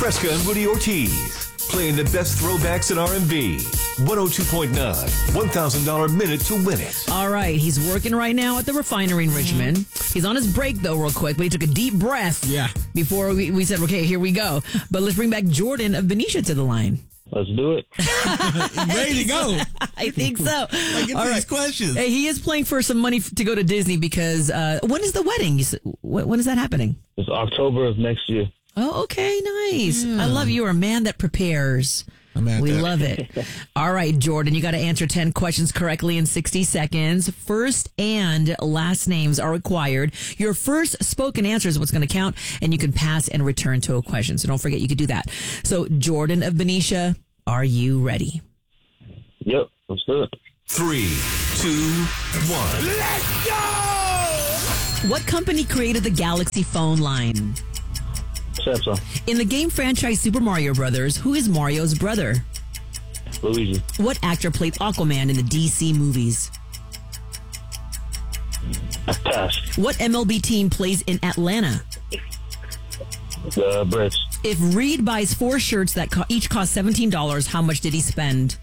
Fresca and Rudy Ortiz. Playing the best throwbacks in R&B. 102.9. $1,000 minute to win it. All right. He's working right now at the refinery in Richmond. He's on his break, though, real quick. But he took a deep breath before we said, okay, here we go. But let's bring back Jordan of Benicia to the line. Let's do it. Ready to go. I think so. All right. These questions. Hey, he is playing for some money to go to Disney because when is the wedding? When is that happening? It's October of next year. Oh, okay. Nice. I love you. You're a man that prepares. We love it. All right, Jordan, you got to answer 10 questions correctly in 60 seconds. First and last names are required. Your first spoken answer is what's going to count, and you can pass and return to a question. So don't forget, you could do that. So, Jordan of Benicia, are you ready? Yep, let's do it. 3, 2, 1. Let's go! What company created the Galaxy phone line? Samsung. In the game franchise Super Mario Brothers, who is Mario's brother? Luigi. What actor played Aquaman in the DC movies? Pass. What MLB team plays in Atlanta? The Braves. If Reed buys 4 shirts that each cost $17, how much did he spend?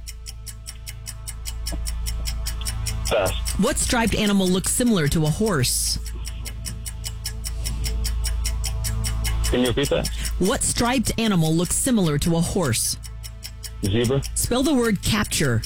Pass. What striped animal looks similar to a horse? Can you repeat that? What striped animal looks similar to a horse? Zebra. Spell the word capture.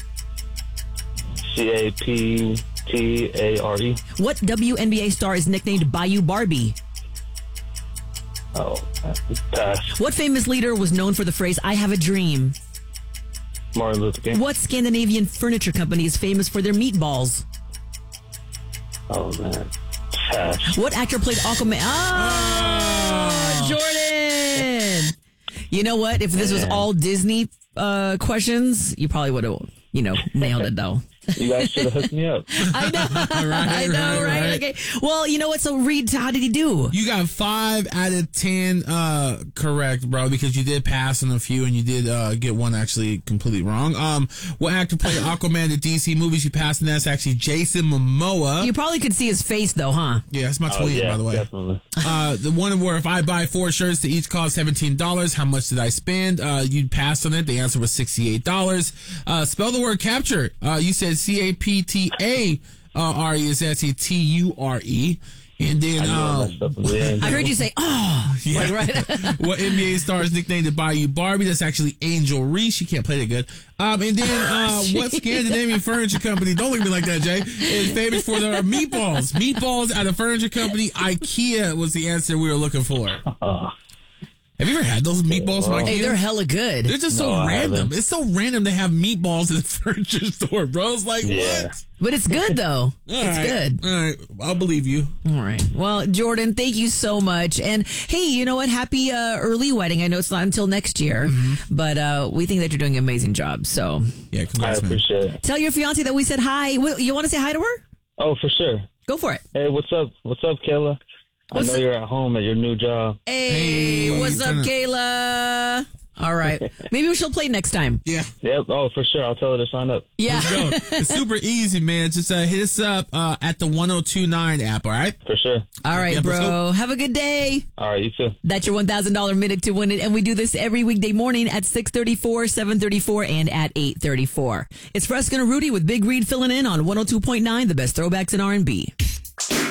CAPTARE. What WNBA star is nicknamed Bayou Barbie? Oh, pass. What famous leader was known for the phrase, I have a dream? Martin Luther King. What Scandinavian furniture company is famous for their meatballs? Oh, man. Pass. What actor played Aquaman? Jordan! You know what? If this was all Disney questions, you probably would have, nailed it, though. You guys should have hooked me up. I know. Right? Okay. Well, you know what? So, Reed, how did he do? You got 5 out of 10 correct, bro, because you did pass on a few and you did get one actually completely wrong. What actor played Aquaman in the DC movies? You passed, and that's actually Jason Momoa. You probably could see his face, though, huh? Yeah, that's my twin, by the way. Definitely. The one where if I buy 4 shirts that each cost $17, how much did I spend? You passed on it. The answer was $68. Spell the word capture. You said CAPTARE is actually TURE. And then I heard you say, yeah. right. What NBA star is nicknamed Bayou Barbie? That's actually Angel Reese. She can't play that good. And then what Scandinavian furniture company, don't look at me like that, Jay, is famous for their meatballs? Meatballs at a furniture company. IKEA was the answer we were looking for. Have you ever had those meatballs from IKEA? Hey, they're hella good. They're just so random. It's so random to have meatballs in the furniture store, bro. It's like, what? But it's good, though. Good. All right. I'll believe you. All right. Well, Jordan, thank you so much. And, hey, you know what? Happy early wedding. I know it's not until next year, but we think that you're doing an amazing job. So, yeah, congrats, I appreciate it. Tell your fiance that we said hi. You want to say hi to her? Oh, for sure. Go for it. Hey, what's up? What's up, Kayla? I know you're at home at your new job. Hey, what's up, Kayla? All right. Maybe she'll play next time. Yeah. Yep. Oh, for sure. I'll tell her to sign up. Yeah. Let's go. It's super easy, man. Just hit us up at the 1029 app, all right? For sure. All right, bro. Have a good day. All right, you too. That's your $1,000 minute to win it. And we do this every weekday morning at 6:34, 7:34, and at 8:34. It's Fresca and Rudy with Big Reed filling in on 102.9, the best throwbacks in R&B.